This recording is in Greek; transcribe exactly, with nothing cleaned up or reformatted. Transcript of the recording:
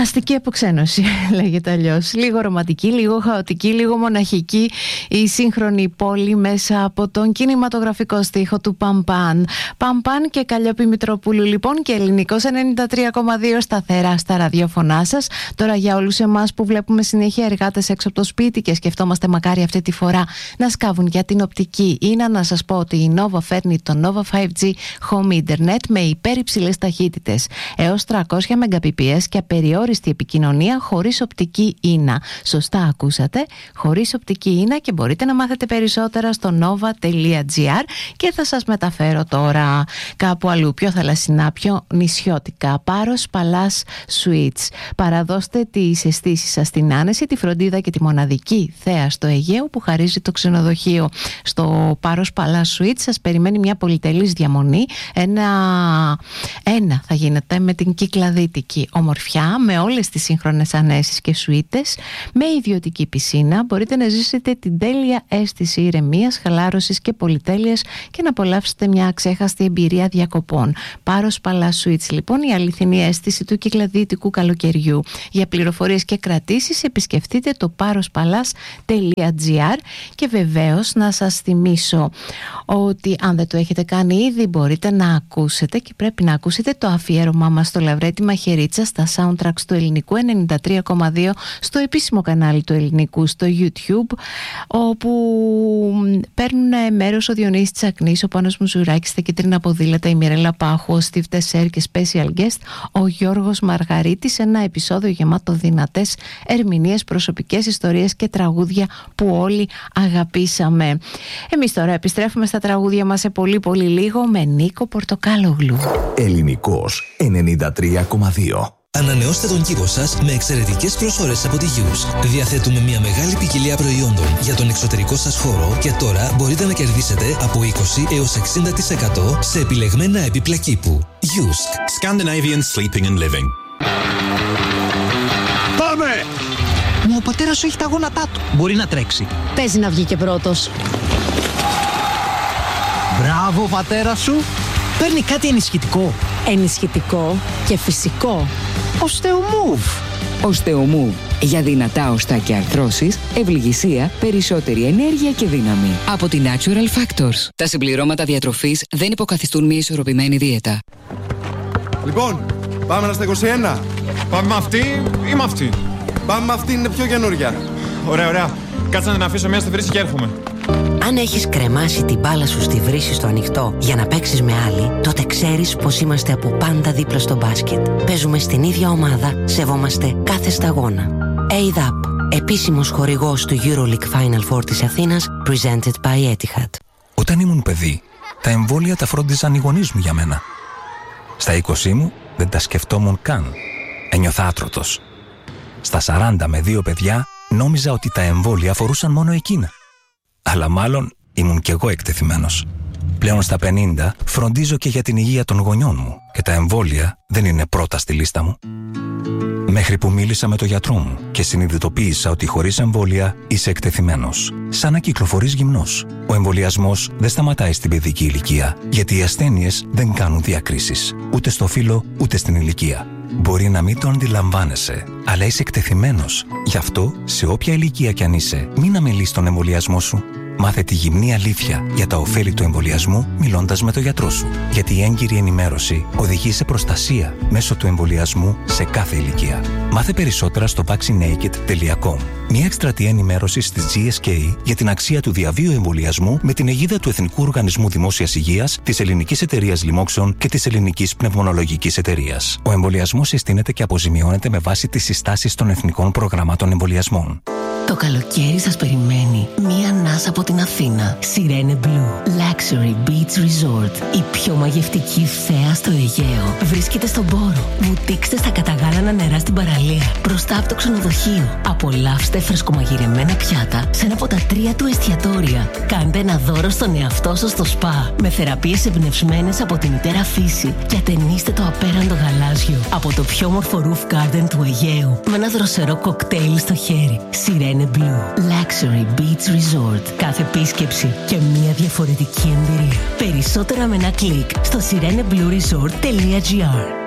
Αστική αποξένωση λέγεται αλλιώς. Λίγο ρομαντική, λίγο χαοτική, λίγο μοναχική η σύγχρονη πόλη μέσα από τον κινηματογραφικό στίχο του Παμπάν. Παμπάν και Καλλιόπη Μητροπούλου λοιπόν, και Ελληνικός ενενήντα τρία κόμμα δύο σταθερά στα ραδιοφωνά σας. Τώρα για όλους εμάς που βλέπουμε συνέχεια εργάτες έξω από το σπίτι και σκεφτόμαστε μακάρι αυτή τη φορά να σκάβουν για την οπτική, ή να σας πω ότι η Nova φέρνει το Nova φάιβ τζι Home Internet με υπερυψηλές ταχύτητες έως τριακόσια μεγαμπιτ και απεριόριστη επικοινωνία χωρίς οπτική ίνα. Σωστά ακούσατε, χωρίς οπτική ίνα, και μπορείτε να μάθετε περισσότερα στο nova τελεία gr και θα σας μεταφέρω τώρα κάπου αλλού, πιο θαλασσινά, πιο νησιώτικα. Πάρος Παλάς Suites. Παραδώστε τις αισθήσεις σας στην άνεση, τη φροντίδα και τη μοναδική θέα στο Αιγαίο που χαρίζει το ξενοδοχείο. Στο Πάρος Παλάς Suites σας περιμένει μια πολυτελής διαμονή. Ένα, ένα θα γίνεται με την κυκλαδίτικη ομορφιά, με όλες τις σύγχρονες ανέσεις και σουίτες, με ιδιωτική πισίνα. Μπορείτε να ζήσετε την τέλεια αίσθηση ηρεμίας, χαλάρωσης και πολυτέλειας και να απολαύσετε μια αξέχαστη εμπειρία διακοπών. Πάρος Παλάς Suites λοιπόν, η αληθινή αίσθηση του κυκλαδίτικου καλοκαιριού. Για πληροφορίες και κρατήσεις επισκεφτείτε το πάροσπαλάς τελεία gr. Και βεβαίως να σας θυμίσω ότι αν δεν το έχετε κάνει ήδη, μπορείτε να ακούσετε και πρέπει να ακούσετε το αφιέρωμά μας στο Λαβρέτη Μαχαιρίτσα στα soundtracks του Ελληνικού ενενήντα τρία κόμμα δύο, στο επίσημο κανάλι του Ελληνικού στο YouTube, όπου παίρνουν μέρος ο Διονύσης Τσακνής, ο Πάνος Μουζουράκης, τα Κίτρινα Ποδήλατα, η Μιρέλα Πάχου, ο Στίβ Τεσέρ και special guest ο Γιώργος Μαργαρίτης. Ένα επεισόδιο γεμάτο δυνατές ερμηνείες, προσωπικές ιστορίες και τραγούδια που όλοι αγαπήσαμε. Εμείς τώρα επιστρέφουμε στα τραγούδια μας σε πολύ πολύ λίγο με Νίκο Πορτοκάλογλου. Ελληνικός ενενήντα τρία κόμμα δύο. Ανανεώστε τον κήπο σας με εξαιρετικές προσφορές από τη Yusk. Διαθέτουμε μια μεγάλη ποικιλία προϊόντων για τον εξωτερικό σας χώρο και τώρα μπορείτε να κερδίσετε από είκοσι έως εξήντα τοις εκατό σε επιλεγμένα έπιπλα κήπου. Yusk. Scandinavian Sleeping and Living. Πάμε! Μα ο πατέρας σου έχει τα γόνατά του. Μπορεί να τρέξει. Παίζει να βγει και πρώτος. Μπράβο, πατέρα σου. Παίρνει κάτι ενισχυτικό. Ενισχυτικό και φυσικό. Οστεομούβ. Οστεομούβ. Για δυνατά οστά και αρθρώσεις, ευληγησία, περισσότερη ενέργεια και δύναμη. Από τη Natural Factors. Τα συμπληρώματα διατροφής δεν υποκαθιστούν μια ισορροπημένη δίαιτα. Λοιπόν, πάμε στα είκοσι ένα. Πάμε με αυτή ή με αυτή? Πάμε με αυτή, είναι πιο καινούρια. Ωραία, ωραία. Κάτσε να την αφήσω μια στη βρύση και έρχομαι. Αν έχεις κρεμάσει την μπάλα σου στη βρύση στο ανοιχτό για να παίξεις με άλλη, τότε ξέρεις πως είμαστε από πάντα δίπλα στο μπάσκετ. Παίζουμε στην ίδια ομάδα, σεβόμαστε κάθε σταγόνα. έι δι έι πι, επίσημος χορηγός του EuroLeague Final Four της Αθήνας, presented by Etihad. Όταν ήμουν παιδί, τα εμβόλια τα φρόντιζαν οι γονείς μου για μένα. Στα είκοσι μου δεν τα σκεφτόμουν καν. Ένιωθα άτρωτος. Στα σαράντα με δύο παιδιά νόμιζα ότι τα εμβόλια αφορούσαν μόνο εκείνα. Αλλά μάλλον ήμουν κι εγώ εκτεθειμένος. Πλέον στα πενήντα φροντίζω και για την υγεία των γονιών μου και τα εμβόλια δεν είναι πρώτα στη λίστα μου. Μέχρι που μίλησα με τον γιατρό μου και συνειδητοποίησα ότι χωρίς εμβόλια είσαι εκτεθειμένος. Σαν να κυκλοφορείς γυμνός. Ο εμβολιασμός δεν σταματάει στην παιδική ηλικία, γιατί οι ασθένειες δεν κάνουν διακρίσεις, ούτε στο φύλο ούτε στην ηλικία. Μπορεί να μην το αντιλαμβάνεσαι, αλλά είσαι εκτεθειμένος. Γι' αυτό, σε όποια ηλικία κι αν είσαι, μην αμελείς τον εμβολιασμό σου. Μάθε τη γυμνή αλήθεια για τα ωφέλη του εμβολιασμού μιλώντας με τον γιατρό σου. Γιατί η έγκυρη ενημέρωση οδηγεί σε προστασία μέσω του εμβολιασμού σε κάθε ηλικία. Μάθε περισσότερα στο vaccinaked τελεία com. Μια εκστρατεία ενημέρωσης της τζι ες κέι για την αξία του διαβίου εμβολιασμού με την αιγίδα του Εθνικού Οργανισμού Δημόσιας Υγείας, της Ελληνικής Εταιρείας Λοιμόξεων και της Ελληνικής Πνευμονολογικής Εταιρείας. Ο εμβολιασμός συστήνεται και αποζημιώνεται με βάση τις συστάσεις των εθνικών προγραμμάτων εμβολιασμών. Το καλοκαίρι σας περιμένει μία ανάσα από την Αθήνα. Sirene Blue Luxury Beach Resort. Η πιο μαγευτική θέα στο Αιγαίο. Βρίσκεται στον Πόρο. Βουτήξτε στα καταγάλανα νερά στην παραλία. Μπροστά από το ξενοδοχείο. Απολαύστε φρεσκομαγειρεμένα πιάτα σε ένα από τα τρία του εστιατόρια. Κάντε ένα δώρο στον εαυτό σας στο σπα. Με θεραπείες εμπνευσμένες από τη μητέρα φύση. Και ατενίστε το απέραντο γαλάζιο από το πιο όμορφο roof garden του Αιγαίου. Με ένα δροσερό κοκτέιλ στο χέρι. Sirene Blue Luxury Beach Resort. Κάθε επίσκεψη και μια διαφορετική εμπειρία. Περισσότερα με ένα κλικ στο sirene blue resort τελεία gr.